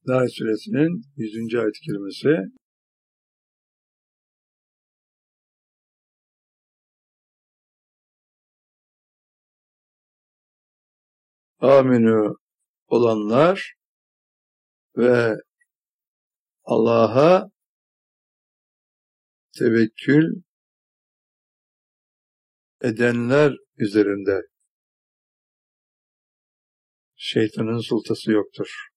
Nahl Suresinin 100. ayet-i kerimesi. Aminü olanlar ve Allah'a tevekkül edenler üzerinde şeytanın sultası yoktur.